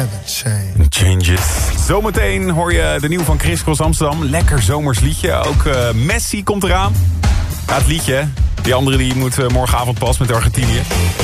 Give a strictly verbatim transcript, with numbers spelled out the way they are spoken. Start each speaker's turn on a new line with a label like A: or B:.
A: Changes. Zometeen hoor je de nieuwe van Chris Cross Amsterdam. Lekker zomers liedje. Ook uh, Messi komt eraan. Ja, het liedje. Die andere die moet uh, morgenavond pas met Argentinië.